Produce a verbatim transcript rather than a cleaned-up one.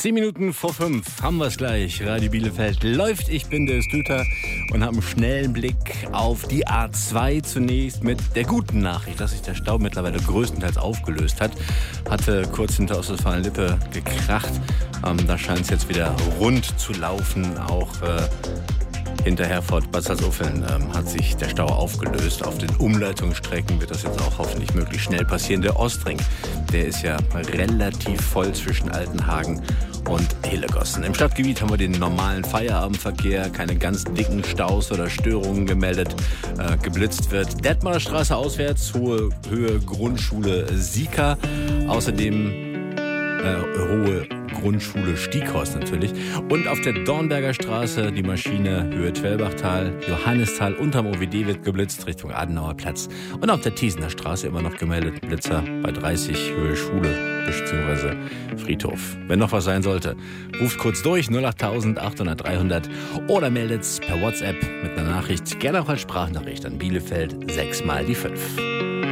Zehn Minuten vor fünf haben wir es gleich. Radio Bielefeld läuft. Ich bin der Stüter und habe einen schnellen Blick auf die A zwei zunächst mit der guten Nachricht, dass sich der Stau mittlerweile größtenteils aufgelöst hat. Hatte kurz hinter Ostwestfalen-Lippe gekracht. Ähm, da scheint es jetzt wieder rund zu laufen. Auch äh, hinter Herford-Bad Salzuflen ähm, hat sich der Stau aufgelöst. Auf den Umleitungsstrecken wird das jetzt auch hoffentlich möglichst schnell passieren. Der Ostring, der ist ja relativ voll zwischen Altenhagen und Hillegossen. Im Stadtgebiet haben wir den normalen Feierabendverkehr, keine ganz dicken Staus oder Störungen gemeldet. Äh, geblitzt wird Detmolder Straße auswärts, hohe Höhe Grundschule Sieker. Außerdem Äh, hohe Grundschule Stieghorst natürlich. Und auf der Dornberger Straße die Maschine Höhe Twellbachtal, Johannisthal, unterm O W D wird geblitzt Richtung Adenauerplatz. Und auf der Thiesener Straße immer noch gemeldet Blitzer bei dreißig Höhe Schule bzw. Friedhof. Wenn noch was sein sollte, ruft kurz durch null acht achthundert dreihundert oder meldet's per WhatsApp mit einer Nachricht, gerne auch als Sprachnachricht an Bielefeld sechs mal die fünf.